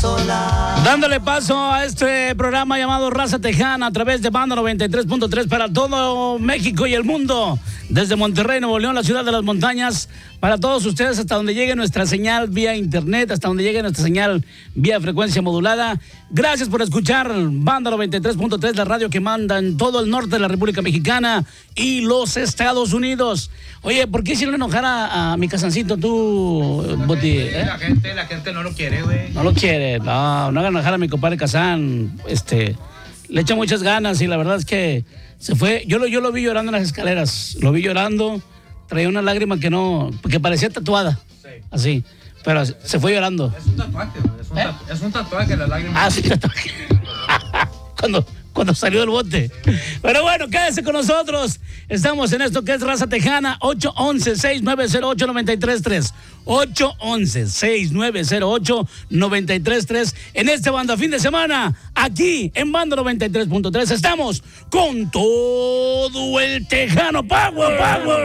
Dándole paso a este programa llamado Raza Tejana a través de Banda 93.3 para todo México y el mundo. Desde Monterrey, Nuevo León, la ciudad de las montañas. Para todos ustedes, hasta donde llegue nuestra señal vía internet, hasta donde llegue nuestra señal vía frecuencia modulada. Gracias por escuchar Banda 93.3, la radio que manda en todo el norte de la República Mexicana y los Estados Unidos. Oye, ¿por qué hicieron enojar a mi casancito tú, Boti? La gente no lo quiere, güey. No lo quiere, no hagan enojar a mi compadre Kazán. Le echa muchas ganas y la verdad es que se fue. Yo lo vi llorando en las escaleras, lo vi llorando, traía una lágrima que parecía tatuada, sí. Así, pero se fue llorando. Es un tatuaje, güey. Es un tatuaje la lágrima. Ah, sí, tatuaje. Cuando salió del bote. Pero bueno, quédese con nosotros. Estamos en esto que es Raza Tejana, 811-6908-933. 811-6908-933. En este Banda Fin de Semana, aquí en Banda 93.3, estamos con todo el Tejano Power.